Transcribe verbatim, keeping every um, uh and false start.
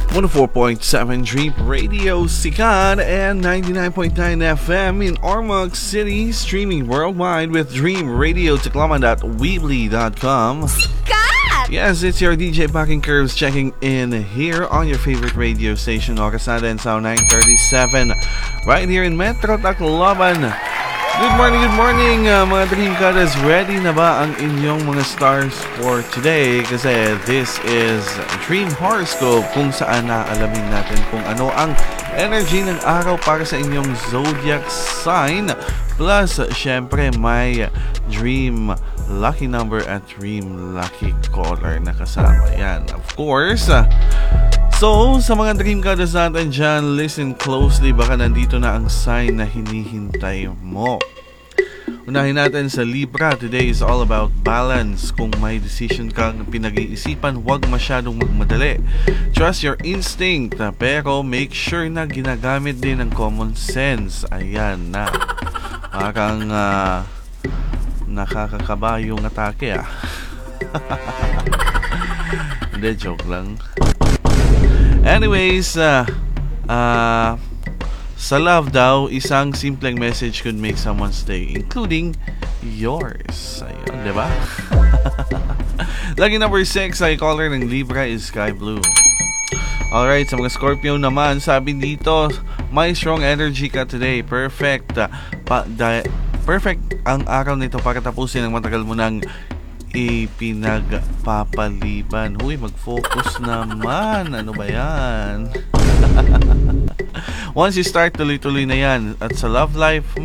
one oh four point seven Dream Radio Sikan and ninety-nine point nine F M in Ormoc City, streaming worldwide with Dream Radio Tacloban dot weebly dot com. Yes, it's your D J Packing Curves checking in here on your favorite radio station, Oras natin sa nine thirty-seven, right here in Metro Tacloban. Good morning, good morning uh, mga Dream Cutters. Ready na ba ang inyong mga stars for today? Kasi this is Dream Horoscope, kung saan naalamin natin kung ano ang energy ng araw para sa inyong zodiac sign. Plus, syempre may Dream Lucky Number at Dream Lucky Color na kasama yan. Of course, so, sa mga Dream Cutters natin dyan, listen closely, baka nandito na ang sign na hinihintay mo. Unahin natin sa Libra. Today is all about balance. Kung may decision kang pinag-iisipan, huwag masyadong magmadali. Trust your instinct, pero make sure na ginagamit din ang common sense. Ayan na. Parang uh, nakakakaba yung atake ah. Hindi, joke lang. Anyways, uh, uh, sa love daw, isang simpleng message could make someone's day, including yours. Ayun, di ba? Lucky number six, ay color ng Libra is sky blue. Alright, sa mga Scorpio naman, sabi dito, may strong energy ka today. Perfect. Uh, pa, di, perfect ang araw nito para tapusin ang matagal mo ng ipinagpapaliban. Huy, mag-focus naman. Ano ba yan? Once you start, tuloy-tuloy na yan. At sa love life,